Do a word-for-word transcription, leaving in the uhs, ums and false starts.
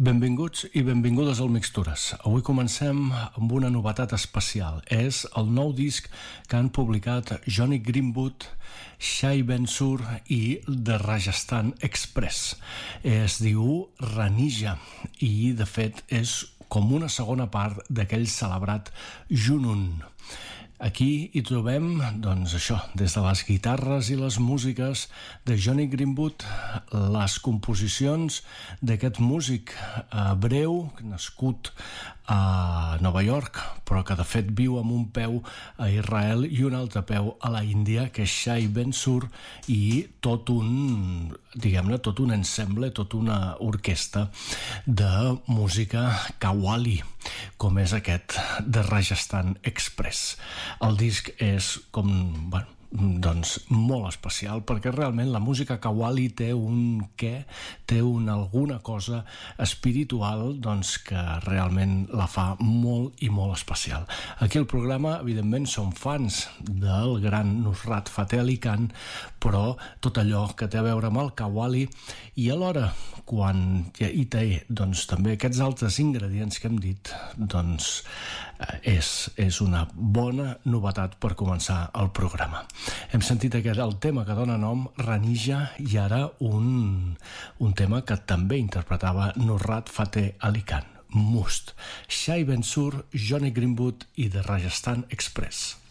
Benvinguts i benvingudes al Mixtures. Avui comencem amb una novetat especial. És el nou disc que han publicat Jonny Greenwood, Shai Ben-Sur i The Rajasthan Express. Es diu Ranija i, de fet, és com una segona part d'aquell celebrat Junun. Aquí hi trobem, doncs això, des de les guitarres i les músiques de Jonny Greenwood, les composicions d'aquest músic hebreu, nascut a Nova York, però que de fet viu amb un peu a Israel i un altre peu a la Índia, que és Shai Ben-Sur, i tot un, diguem-ne, tot un ensemble, tota una orquestra de música qawwali, com és aquest de Rajasthan Express. El disc és com, bueno, doncs molt especial, perquè realment la música qawwali té un què, té una alguna cosa espiritual, doncs que realment la fa molt i molt especial. Aquí al programa, evidentment, som fans del gran Nusrat Fateh Ali Khan, però tot allò que té a veure amb el qawwali, i alhora, quan hi té doncs també aquests altres ingredients que hem dit, doncs és, és una bona novetat per començar el programa. Hem sentit aquest, el tema que dona nom, Ranija, i ara un, un tema que també interpretava Nusrat Fateh Ali Khan, Must. Shai Ben-Sur, Jonny Greenwood i The Rajasthan Express.